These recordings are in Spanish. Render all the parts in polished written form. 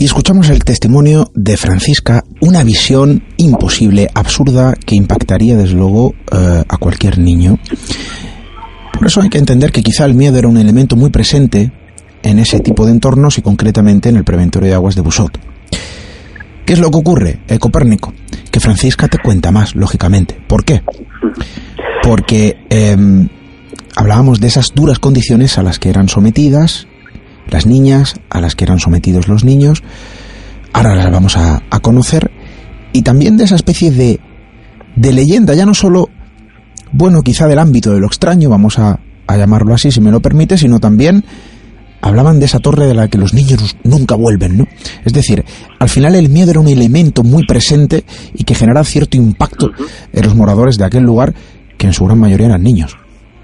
Y escuchamos el testimonio de Francisca, una visión imposible, absurda, que impactaría desde luego a cualquier niño. Por eso hay que entender que quizá el miedo era un elemento muy presente en ese tipo de entornos y concretamente en el preventorio de aguas de Busot. ¿Qué es lo que ocurre, Copérnico? Que Francisca te cuenta más, lógicamente. ¿Por qué? Porque hablábamos de esas duras condiciones a las que eran sometidas las niñas, a las que eran sometidos los niños. Ahora las vamos a conocer. Y también de esa especie de leyenda, ya no solo, bueno, quizá del ámbito de lo extraño, vamos a llamarlo así, si me lo permite, sino también hablaban de esa torre de la que los niños nunca vuelven, ¿no? Es decir, al final el miedo era un elemento muy presente y que generaba cierto impacto en los moradores de aquel lugar, que en su gran mayoría eran niños.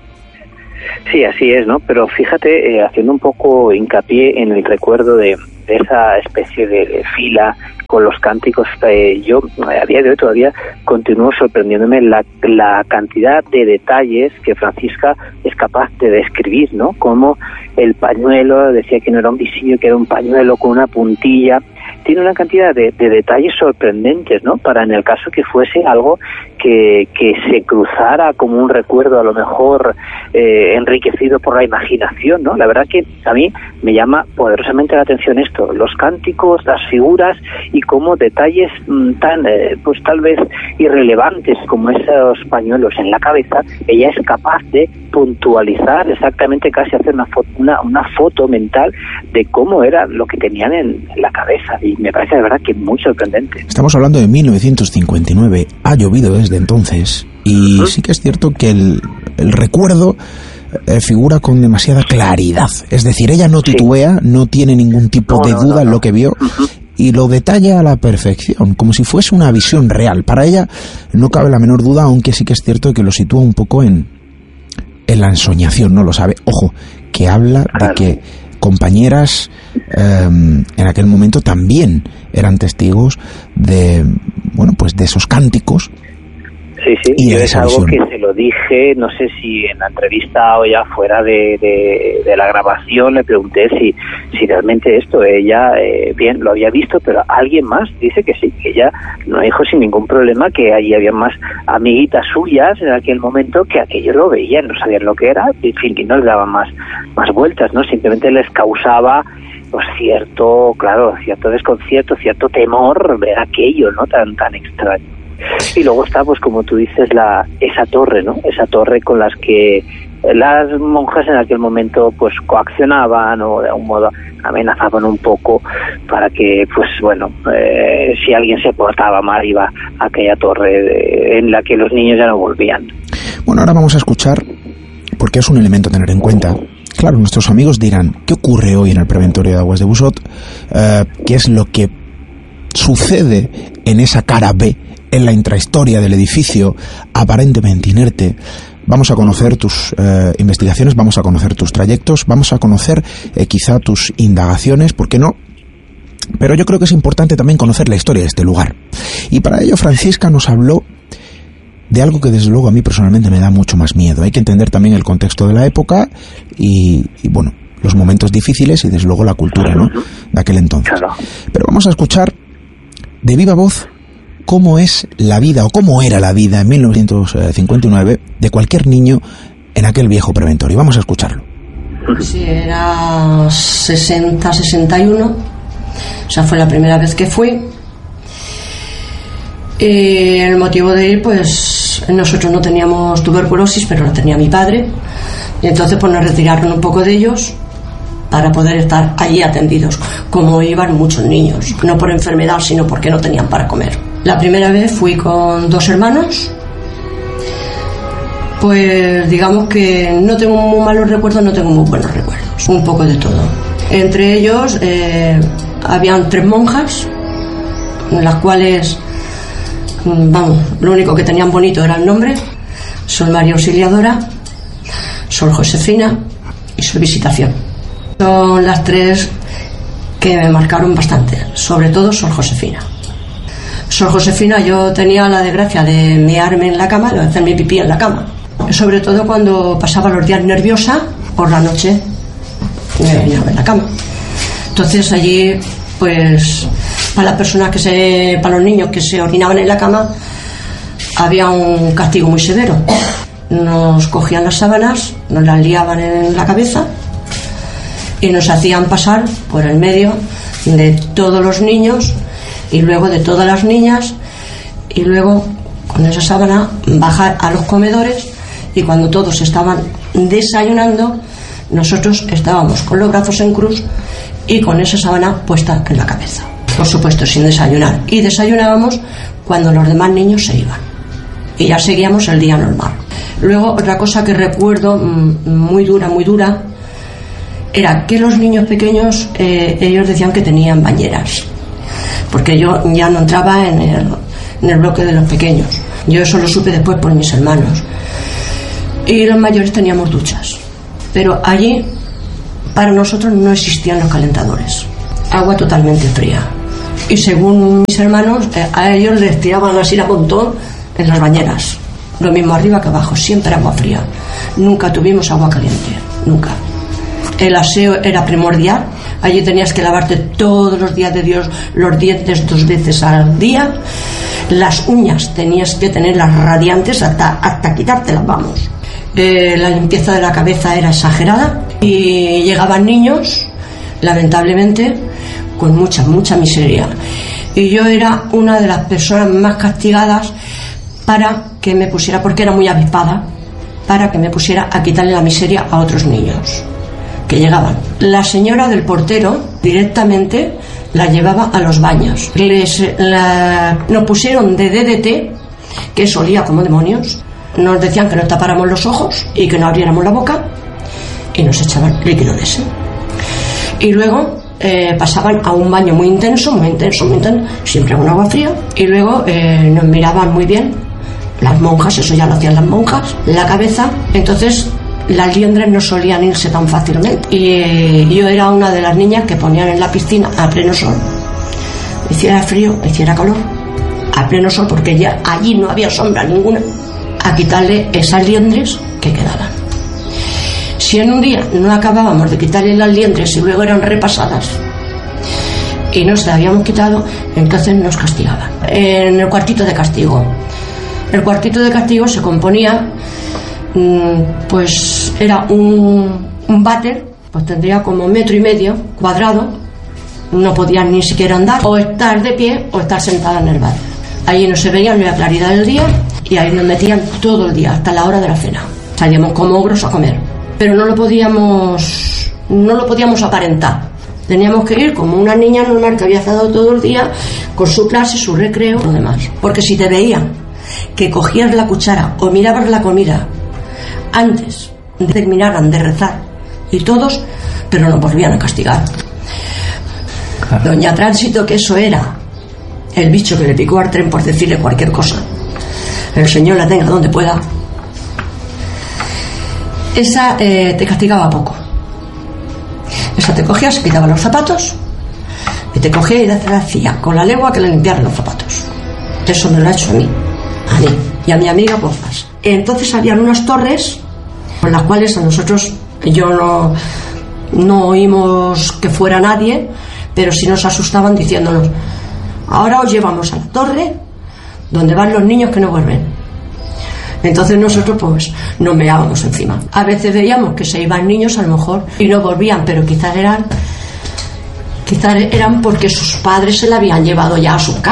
Sí, así es, ¿no? Pero fíjate, haciendo un poco hincapié en el recuerdo de esa especie de fila con los cánticos, yo a día de hoy todavía continúo sorprendiéndome la cantidad de detalles que Francisca es capaz de describir, ¿no? Como el pañuelo, decía que no era un visillo, que era un pañuelo con una puntilla. Tiene una cantidad de detalles sorprendentes, ¿no? Para en el caso que fuese algo que se cruzara como un recuerdo, a lo mejor enriquecido por la imaginación, ¿no? La verdad que a mí me llama poderosamente la atención esto, los cánticos, las figuras y cómo detalles tan, pues tal vez irrelevantes como esos pañuelos en la cabeza, ella es capaz de puntualizar exactamente, casi hacer una foto mental de cómo era lo que tenían en la cabeza, y me parece de verdad que muy sorprendente. Estamos hablando de 1959, ha llovido desde entonces, y sí que es cierto que el recuerdo figura con demasiada claridad, es decir, ella no titubea, no tiene ningún tipo de duda en lo que vio, y lo detalla a la perfección, como si fuese una visión real. Para ella no cabe la menor duda, aunque sí que es cierto que lo sitúa un poco en la ensoñación, no lo sabe. Ojo, que habla de que compañeras en aquel momento también eran testigos de, bueno, pues de esos cánticos. Sí, y yo de es esa algo visión. que se lo dije, no sé si en la entrevista o ya fuera de la grabación, le pregunté si realmente esto, ella bien lo había visto, pero alguien más dice que sí, que ella no dijo sin ningún problema que allí había más amiguitas suyas en aquel momento que aquello lo veían, no sabían lo que era, en fin, y no les daban más vueltas, ¿no? Simplemente les causaba pues cierto desconcierto, cierto temor ver aquello, ¿no? Tan extraño. Y luego está, pues como tú dices, esa torre, ¿no? Esa torre con las que las monjas en aquel momento pues coaccionaban o de algún modo amenazaban un poco para que, pues bueno, si alguien se portaba mal iba a aquella torre en la que los niños ya no volvían. Bueno, ahora vamos a escuchar, porque es un elemento a tener en cuenta. Claro, nuestros amigos dirán, ¿qué ocurre hoy en el preventorio de aguas de Busot? ¿Qué es lo que sucede en esa cara B, en la intrahistoria del edificio aparentemente inerte? Vamos a conocer tus investigaciones, vamos a conocer tus trayectos, vamos a conocer quizá tus indagaciones, ¿por qué no? Pero yo creo que es importante también conocer la historia de este lugar. Y para ello Francisca nos habló de algo que desde luego a mí personalmente me da mucho más miedo. Hay que entender también el contexto de la época y bueno, los momentos difíciles y desde luego la cultura, ¿no?, de aquel entonces. Pero vamos a escuchar de viva voz cómo es la vida o cómo era la vida en 1959 de cualquier niño en aquel viejo preventorio. Vamos a escucharlo. Sí, era 60-61, o sea, fue la primera vez que fui. El motivo de ir, pues nosotros no teníamos tuberculosis, pero la tenía mi padre, y entonces pues nos retiraron un poco de ellos para poder estar allí atendidos, como iban muchos niños, no por enfermedad, sino porque no tenían para comer. La primera vez fui con 2 hermanos, pues digamos que no tengo muy malos recuerdos, no tengo muy buenos recuerdos, un poco de todo. Entre ellos habían 3 monjas, las cuales, vamos, lo único que tenían bonito era el nombre: Sor María Auxiliadora, Sor Josefina y Sor Visitación. Son las 3 que me marcaron bastante, sobre todo Sor Josefina. Sor Josefina, yo tenía la desgracia de mearme en la cama, de hacerme pipí en la cama. Sobre todo cuando pasaba los días nerviosa, por la noche me venía en la cama. Entonces allí pues para las personas para los niños que se orinaban en la cama, había un castigo muy severo. Nos cogían las sábanas, nos las liaban en la cabeza y nos hacían pasar por el medio de todos los niños y luego de todas las niñas, y luego con esa sábana bajar a los comedores, y cuando todos estaban desayunando, nosotros estábamos con los brazos en cruz y con esa sábana puesta en la cabeza, por supuesto sin desayunar, y desayunábamos cuando los demás niños se iban y ya seguíamos el día normal. Luego, otra cosa que recuerdo muy dura, era que los niños pequeños, ellos decían que tenían bañeras, porque yo ya no entraba en el bloque de los pequeños. Yo eso lo supe después por mis hermanos. Y los mayores teníamos duchas, pero allí para nosotros no existían los calentadores, agua totalmente fría. Y según mis hermanos, a ellos les tiraban así a montón en las bañeras. Lo mismo arriba que abajo, siempre agua fría. Nunca tuvimos agua caliente, nunca. El aseo era primordial. Allí tenías que lavarte todos los días de Dios los dientes 2 veces al día. Las uñas tenías que tenerlas radiantes hasta quitártelas, vamos. La limpieza de la cabeza era exagerada y llegaban niños, lamentablemente, con mucha miseria. Y yo era una de las personas más castigadas para que me pusiera, porque era muy avispada, para que me pusiera a quitarle la miseria a otros niños que llegaban. La señora del portero directamente la llevaba a los baños. Nos pusieron de DDT, que eso olía como demonios. Nos decían que nos tapáramos los ojos y que no abriéramos la boca, y nos echaban líquido de ese. Y luego pasaban a un baño muy intenso, siempre con agua fría, y luego nos miraban muy bien las monjas, eso ya lo hacían las monjas, la cabeza. Entonces las liendres no solían irse tan fácilmente, y yo era una de las niñas que ponían en la piscina a pleno sol, hiciera frío, hiciera calor, a pleno sol, porque ya allí no había sombra ninguna, a quitarle esas liendres que quedaban. Si en un día no acabábamos de quitarle las liendres y luego eran repasadas y no se las habíamos quitado, entonces nos castigaban. En el cuartito de castigo. El cuartito de castigo se componía, pues era un váter, pues tendría como 1,5 metros cuadrado, no podías ni siquiera andar, o estar de pie o estar sentada en el váter. Allí no se veía ni la claridad del día, y ahí nos metían todo el día, hasta la hora de la cena. Salíamos como ogros a comer, pero no lo podíamos aparentar. Teníamos que ir como una niña normal que había estado todo el día con su clase, su recreo, lo demás. Porque si te veían que cogías la cuchara o mirabas la comida antes de que terminaran de rezar, y todos, pero nos volvían a castigar. Doña Tránsito, que eso era el bicho que le picó al tren por decirle cualquier cosa. El Señor la tenga donde pueda. Esa te castigaba poco. Esa te cogía, se quitaba los zapatos y te cogía y te hacía con la lengua que le limpiaran los zapatos. Eso me lo ha hecho a mí y a mi amiga Pozas. Entonces habían unas torres con las cuales a nosotros, yo no oímos que fuera nadie, pero sí nos asustaban diciéndonos: ahora os llevamos a la torre donde van los niños que no vuelven. Entonces nosotros pues nos meábamos encima. A veces veíamos que se iban niños a lo mejor y no volvían, pero quizás eran porque sus padres se la habían llevado ya a sus casas.